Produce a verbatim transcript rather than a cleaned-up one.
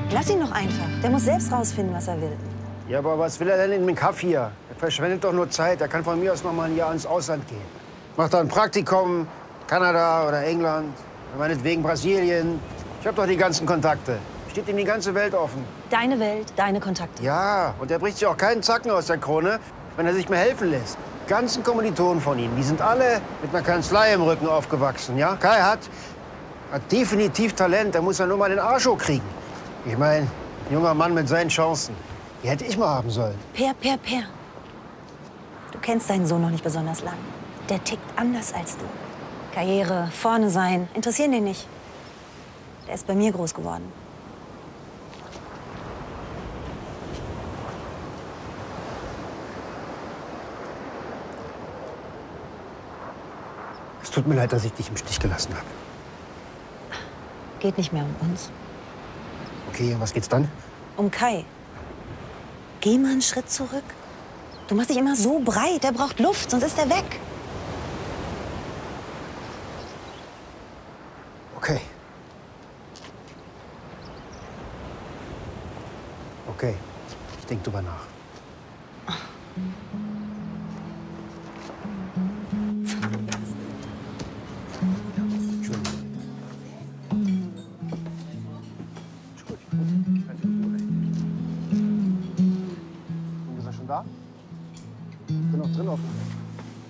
Lass ihn doch einfach. Der muss selbst rausfinden, was er will. Ja, aber was will er denn in dem Kaff hier? Er verschwendet doch nur Zeit. Er kann von mir aus noch mal ein Jahr ins Ausland gehen. Macht da ein Praktikum, Kanada oder England, meinetwegen Brasilien. Ich habe doch die ganzen Kontakte. Steht ihm die ganze Welt offen. Deine Welt, deine Kontakte. Ja, und er bricht sich auch keinen Zacken aus der Krone, wenn er sich mehr helfen lässt. Die ganzen Kommilitonen von ihm, die sind alle mit einer Kanzlei im Rücken aufgewachsen, ja? Kai hat, hat definitiv Talent, der muss ja nur mal den Arsch hochkriegen. Ich meine, ein junger Mann mit seinen Chancen, die hätte ich mal haben sollen. Per, per, per. Du kennst deinen Sohn noch nicht besonders lang. Der tickt anders als du. Karriere, vorne sein, interessieren den nicht. Der ist bei mir groß geworden. Es tut mir leid, dass ich dich im Stich gelassen habe. Geht nicht mehr um uns. Okay, um was geht's dann? Um Kai. Geh mal einen Schritt zurück. Du machst dich immer so breit. Der braucht Luft, sonst ist er weg. Okay. Okay, ich denke drüber nach. Da? Ich bin noch drin auf.